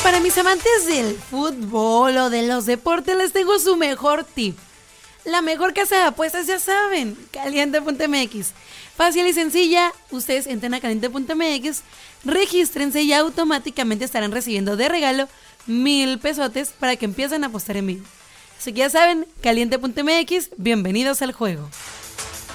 Para mis amantes del fútbol o de los deportes les tengo su mejor tip. La mejor casa de apuestas, ya saben, Caliente.mx. Fácil y sencilla, ustedes entren a Caliente.mx, regístrense y automáticamente estarán recibiendo de regalo 1,000 pesotes para que empiecen a apostar en vivo. Así que ya saben, Caliente.mx, bienvenidos al juego.